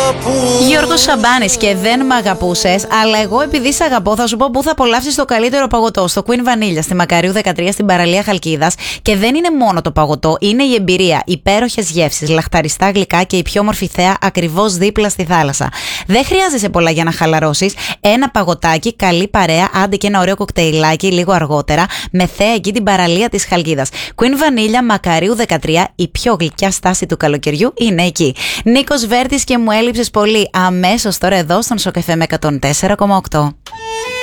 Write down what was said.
Γιώργος Σαμπάνης και δεν μ' αγαπούσες, αλλά εγώ επειδή σ' αγαπώ θα σου πω πού θα απολαύσεις το καλύτερο παγωτό. Στο Queen Vanilla στη Μακαρίου 13 στην παραλία Χαλκίδας. Και δεν είναι μόνο το παγωτό, είναι η εμπειρία. Υπέροχες γεύσεις, λαχταριστά γλυκά και η πιο όμορφη θέα ακριβώς δίπλα στη θάλασσα. Δεν χρειάζεσαι πολλά για να χαλαρώσεις. Ένα παγωτάκι, καλή παρέα, άντε και ένα ωραίο κοκτέιλάκι λίγο αργότερα, με θέα εκεί την παραλία της Χαλκίδας. Queen Vanilla Μακαρίου 13, η πιο γλυκιά στάση του καλοκαιριού είναι εκεί. Νίκος Βέρτης και μου έλειψες πολύ. Αμέσως τώρα εδώ στον Σοκ FM 104,8.